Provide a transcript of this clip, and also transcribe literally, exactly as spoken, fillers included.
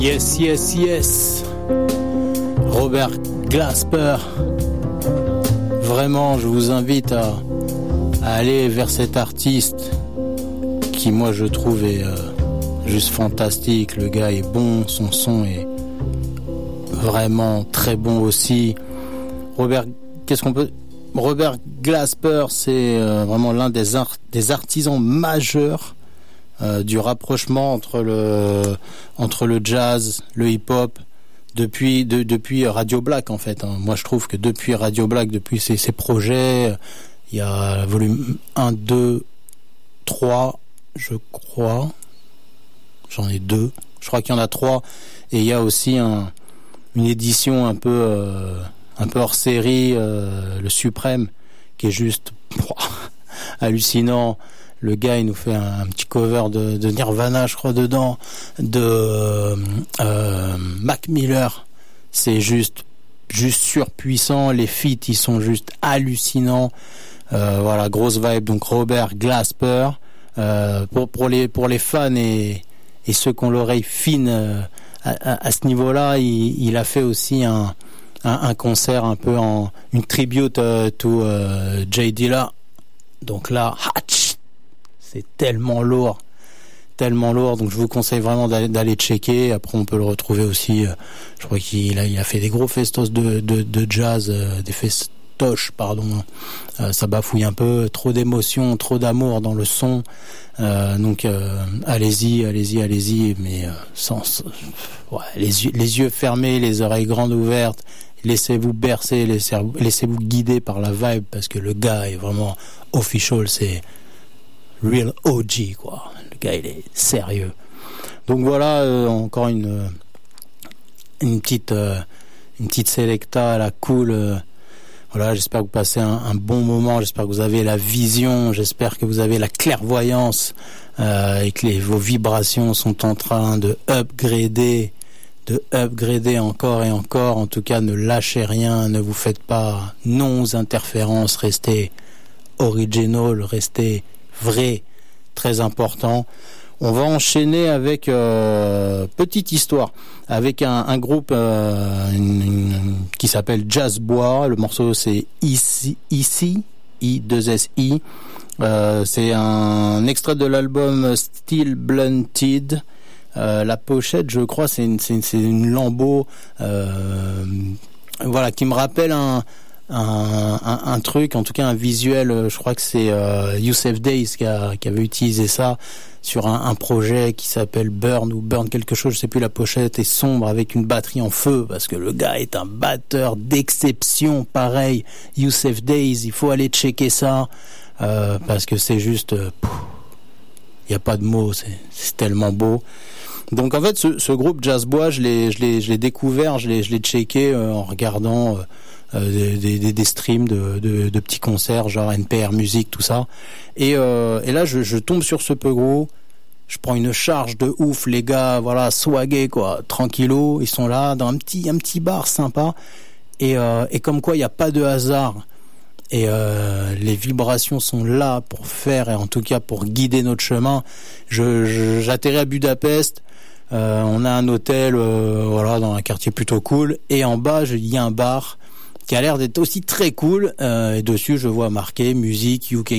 Yes, yes, yes. Robert Glasper. Vraiment, je vous invite à, à aller vers cet artiste qui, moi, je trouve est euh, juste fantastique. Le gars est bon, son son est vraiment très bon aussi. Robert, qu'est-ce qu'on peut... Robert Glasper, c'est euh, vraiment l'un des, art... des artisans majeurs Euh, du rapprochement entre le entre le jazz, le hip-hop depuis de, depuis Radio Black en fait. Hein. Moi je trouve que depuis Radio Black, depuis ses, ses projets, il y a volume un, deux, trois, je crois. J'en ai deux. Je crois qu'il y en a trois et il y a aussi un une édition un peu euh, un peu hors série, euh, le Suprême, qui est juste pouah, hallucinant. Le gars, il nous fait un, un petit cover de, de Nirvana, je crois, dedans, de euh, Mac Miller. C'est juste, juste surpuissant. Les feats, ils sont juste hallucinants. Euh, voilà, grosse vibe. Donc Robert Glasper, euh, pour pour les pour les fans et et ceux qui ont l'oreille fine euh, à, à, à ce niveau-là, il, il a fait aussi un un, un concert un peu en une tribute uh, to uh, Jay Dilla. Donc là, hatch. C'est tellement lourd, tellement lourd. Donc je vous conseille vraiment d'aller, d'aller checker. Après on peut le retrouver aussi. Euh, je crois qu'il a, il a fait des gros festos de, de, de jazz, euh, des festoches, pardon. Euh, ça bafouille un peu, trop d'émotions, trop d'amour dans le son. Euh, donc euh, allez-y, allez-y, allez-y. Mais euh, sans, ouais, les yeux, les yeux fermés, les oreilles grandes ouvertes. Laissez-vous bercer, laissez, laissez-vous guider par la vibe parce que le gars est vraiment official. C'est real O G quoi. Le gars il est sérieux. Donc voilà, euh, encore une une petite euh, une petite selecta à la cool. Euh, voilà, j'espère que vous passez un, un bon moment. J'espère que vous avez la vision. J'espère que vous avez la clairvoyance euh, et que les, vos vibrations sont en train de upgrader, de upgrader encore et encore. En tout cas, ne lâchez rien. Ne vous faites pas non aux interférences. Restez original. Restez vrai, très important. On va enchaîner avec euh, petite histoire, avec un, un groupe euh, une, une, qui s'appelle Jazz Bois. Le morceau c'est Ici, Ici, I deux S I. Euh, c'est un extrait de l'album Still Blunted. Euh, la pochette, je crois, c'est une, c'est une, c'est une lambeau, euh, voilà, qui me rappelle un Un, un, un truc, en tout cas un visuel. Je crois que c'est euh, Youssef Days qui, a, qui avait utilisé ça sur un, un projet qui s'appelle Burn ou Burn quelque chose, je sais plus. La pochette est sombre avec une batterie en feu parce que le gars est un batteur d'exception. Pareil, Youssef Days, il faut aller checker ça euh, parce que c'est juste, il euh, y a pas de mots, c'est, c'est tellement beau. Donc en fait, ce, ce groupe Jazz Bois, je l'ai, je l'ai, je l'ai découvert, je l'ai, je l'ai checké euh, en regardant. Euh, Euh, des, des, des streams de, de, de petits concerts genre N P R Music, tout ça, et, euh, et là je, je tombe sur ce peu gros, je prends une charge de ouf, les gars, voilà, swagués quoi, tranquillos, ils sont là dans un petit, un petit bar sympa, et, euh, et comme quoi il n'y a pas de hasard, et euh, les vibrations sont là pour faire, et en tout cas pour guider notre chemin. Je, je, j'atterris à Budapest, euh, on a un hôtel euh, voilà, dans un quartier plutôt cool, et en bas il y a un bar qui a l'air d'être aussi très cool, euh, et dessus je vois marqué musique U K